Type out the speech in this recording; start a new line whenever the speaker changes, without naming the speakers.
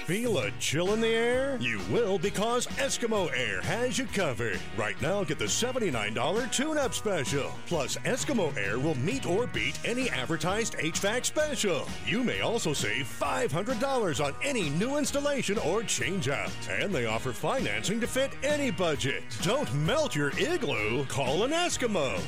Feel a chill in the air? You will, because Eskimo Air has you covered. Right now, get the $79 tune-up special. Plus, Eskimo Air will meet or beat any advertised HVAC special. You may also save $500 on any new installation or change-out. And they offer financing to fit any budget. Don't melt your igloo. Call an Eskimo.